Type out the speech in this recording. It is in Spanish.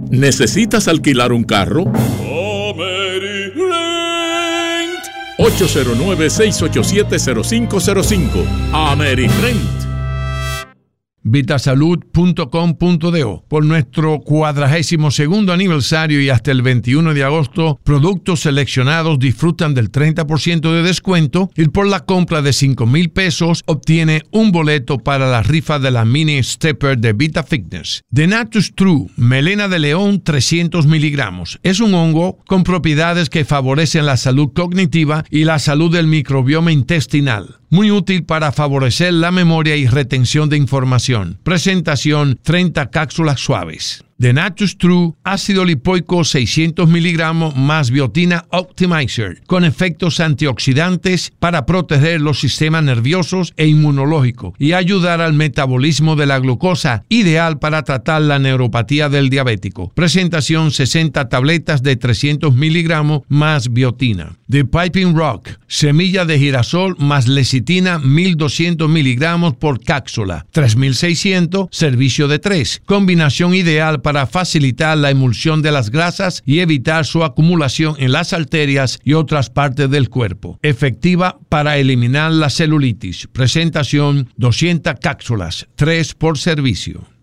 ¿Necesitas alquilar un carro? AmeriRent. 809-687-0505. AmeriRent. Vitasalud.com.do. Por nuestro 42º aniversario y hasta el 21 de agosto, productos seleccionados disfrutan del 30% de descuento y por la compra de $5,000 obtiene un boleto para la rifa de la Mini Stepper de Vita Fitness. The Natus True, melena de león 300 miligramos. Es un hongo con propiedades que favorecen la salud cognitiva y la salud del microbioma intestinal. Muy útil para favorecer la memoria y retención de información. Presentación: 30 cápsulas suaves. The Natus True, ácido lipoico 600 miligramos más biotina Optimizer, con efectos antioxidantes para proteger los sistemas nerviosos e inmunológicos y ayudar al metabolismo de la glucosa, ideal para tratar la neuropatía del diabético. Presentación: 60 tabletas de 300 miligramos más biotina. The Piping Rock, semilla de girasol más lecitina 1200 miligramos por cápsula, 3600, servicio de 3. Combinación ideal para facilitar la emulsión de las grasas y evitar su acumulación en las arterias y otras partes del cuerpo. Efectiva para eliminar la celulitis. Presentación: 200 cápsulas, 3 por servicio.